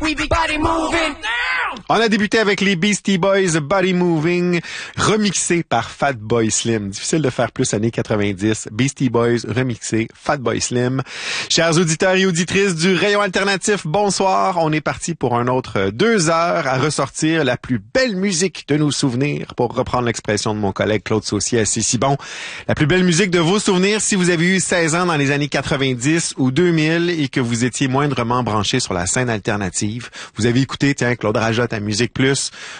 On a débuté avec les Beastie Boys, Body Moving, remixé par Fatboy Slim. Difficile de faire plus années 90. Beastie Boys, remixé, Fatboy Slim. Chers auditeurs et auditrices du Rayon Alternatif, bonsoir. On est parti pour un autre 2 heures à ressortir la plus belle musique de nos souvenirs, pour reprendre l'expression de mon collègue Claude Saucier à Cécibon. La plus belle musique de vos souvenirs si vous avez eu 16 ans dans les années 90 ou 2000 et que vous étiez moindrement branché sur la scène alternative. Vous avez écouté, tiens, Claude Rajotte à Musique Plus.